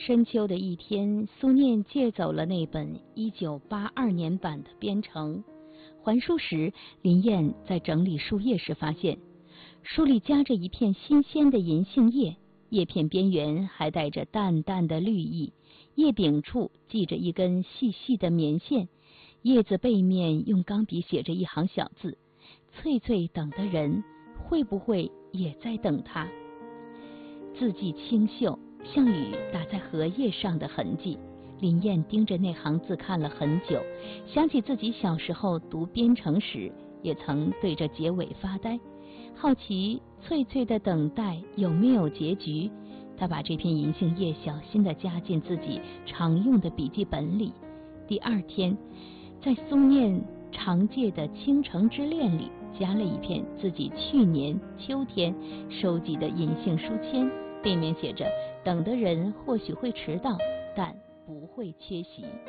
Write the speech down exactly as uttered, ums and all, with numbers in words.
深秋的一天，苏念借走了那本一九八二年版的《编程》，还书时，林燕在整理书页时发现，书里夹着一片新鲜的银杏叶，叶片边缘还带着淡淡的绿意，叶柄处系着一根细细的棉线，叶子背面用钢笔写着一行小字：翠翠等的人，会不会也在等他？字迹清秀，像雨打在荷叶上的痕迹。林燕盯着那行字看了很久，想起自己小时候读编程时，也曾对着结尾发呆，好奇翠翠的等待有没有结局。他把这片银杏叶小心地夹进自己常用的笔记本里。第二天，在苏念常借的《倾城之恋》里夹了一片自己去年秋天收集的银杏书签，背面写着：等的人或许会迟到，但不会缺席。